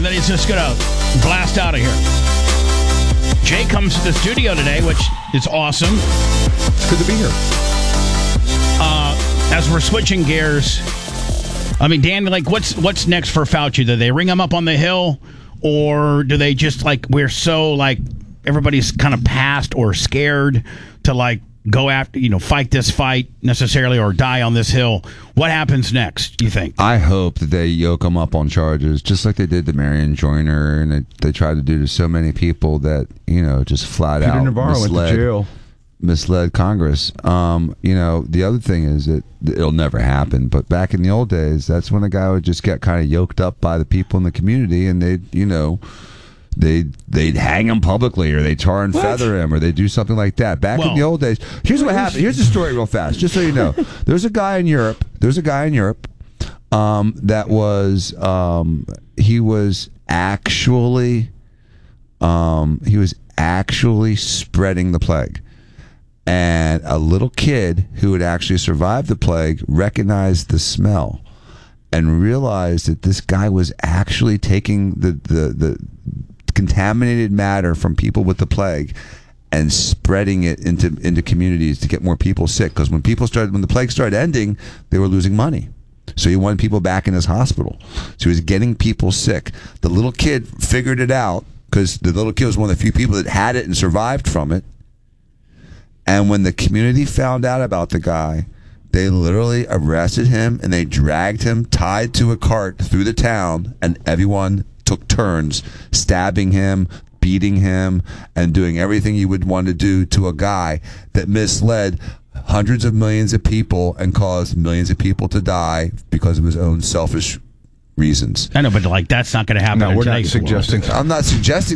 Then he's just going to blast out of here. Jay comes to the studio today, which is awesome. It's good to be here. As we're switching gears, I mean, Dan, like, what's next for Fauci? Do they ring him up on the Hill, or do they just, like, we're so, like, everybody's kind of past or scared to, like, go after, fight this fight necessarily or die on this Hill? What happens next, do you think? I hope that they yoke him up on charges, just like they did to Marion Joyner, and they tried to do to so many people that, just flat Peter out Navarro went to jail. Misled Congress. The other thing is that it'll never happen, but back in the old days, that's when a guy would just get kind of yoked up by the people in the community, and they'd hang him publicly, or they tar and feather him, or they do something like that. Back in the old days, here's what happened. Here's the story real fast, just so you know. There's a guy in Europe that was he was actually spreading the plague. And a little kid who had actually survived the plague recognized the smell and realized that this guy was actually taking the contaminated matter from people with the plague and spreading it into communities to get more people sick. Because when the plague started ending, they were losing money. So he wanted people back in his hospital. So he was getting people sick. The little kid figured it out, because the little kid was one of the few people that had it and survived from it. And when the community found out about the guy, they literally arrested him and they dragged him tied to a cart through the town, and everyone took turns stabbing him, beating him, and doing everything you would want to do to a guy that misled hundreds of millions of people and caused millions of people to die because of his own selfish reasons. I know, but, like, that's not going to happen. No, we're not suggesting. I'm not suggesting